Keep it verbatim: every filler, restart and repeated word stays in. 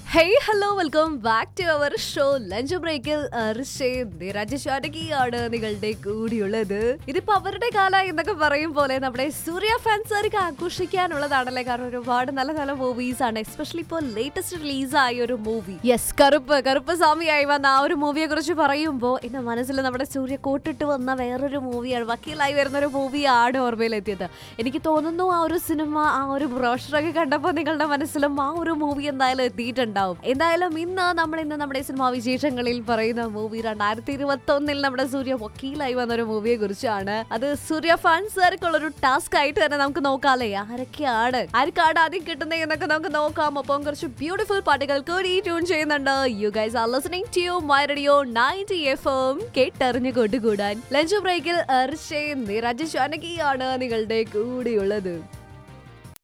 Hey hello welcome back to our show lunch ബ്രേക്കിൽ രാജശാനകിയാണ് നിങ്ങളുടെ കൂടിയുള്ളത്. ഇതിപ്പോ അവരുടെ കാലം എന്നൊക്കെ പറയും പോലെ നമ്മുടെ സൂര്യ ഫാൻസുകാർക്ക് ആഘോഷിക്കാനുള്ളതാണല്ലേ. കാരണം ഒരുപാട് നല്ല നല്ല മൂവീസ് ആണ്. എസ്പെഷ്യലി ഇപ്പോൾ ലേറ്റസ്റ്റ് റിലീസ് ആയ ഒരു മൂവി യെസ് കറുപ്പ് കറുപ്പ് സ്വാമിയായി വന്ന ആ ഒരു മൂവിയെ കുറിച്ച് പറയുമ്പോൾ എന്റെ മനസ്സിൽ നമ്മുടെ സൂര്യ കോട്ടിട്ട് വന്ന വേറൊരു മൂവിയാണ്, വക്കീലായി വരുന്ന ഒരു മൂവിയാണ് ഓർമ്മയിലെത്തിയത്. എനിക്ക് തോന്നുന്നു ആ ഒരു സിനിമ ആ ഒരു ബ്രോഷറൊക്കെ കണ്ടപ്പോൾ നിങ്ങളുടെ മനസ്സിലും ആ ഒരു മൂവി എന്തായാലും എത്തിയിട്ടുണ്ട്. എന്തായാലും ഇന്ന് നമ്മൾ ഇന്ന് നമ്മുടെ സിനിമാ വിശേഷങ്ങളിൽ പറയുന്ന മൂവി രണ്ടായിരത്തി ഇരുപത്തി ഒന്നിൽ നമ്മുടെ സൂര്യ വക്കീലായി വന്ന ഒരു മൂവിയെ കുറിച്ചാണ്. അത് സൂര്യ ഫാൻസുകാർക്കുള്ള ഒരു ടാസ്ക് ആയിട്ട് തന്നെ നമുക്ക് നോക്കാല്ലേ, ആരൊക്കെയാണ് ആർക്കാണ് ആദ്യം കിട്ടുന്നത് എന്നൊക്കെ നമുക്ക് നോക്കാം. ഒപ്പം കുറച്ച് ബ്യൂട്ടിഫുൾ പാട്ടുകൾ കൂടി ട്യൂൺ ചെയ്യുന്നുണ്ട്. You guys are listening to my radio ninety F M, കേട്ടറിഞ്ഞു കൊണ്ടുകൂടാൻ lunch ബ്രേക്കിൽ രാജശാനകിയാണ് നിങ്ങളുടെ കൂടെയുള്ളത്.